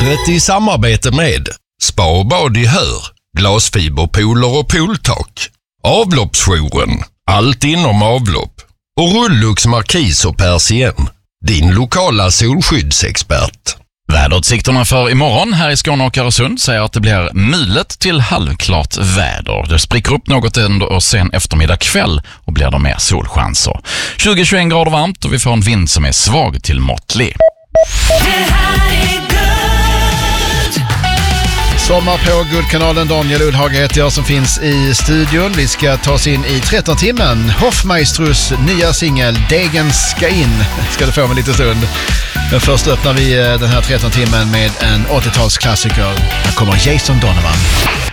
vädret i samarbete med Spa och bad i Hör, glasfiberpooler och pooltak, Avloppsjouren, allt inom avlopp och Rullux Markis och Persien, din lokala solskyddsexpert. Väderutsikterna för imorgon här i Skåne och Öresund säger att det blir mulet till halvklart väder. Det spricker upp något ändå sen eftermiddag kväll och blir det mer solchanser. 20-21 grader varmt och vi får en vind som är svag till måttlig. Sommar på Guldkanalen. Daniel Ullhage heter jag som finns i studion. Vi ska ta oss in i 13-timmen. Hoffmaestros nya singel Degen ska in. Ska du få en liten stund. Men först öppnar vi den här 13-timmen med en 80-talsklassiker. Här kommer Jason Donovan.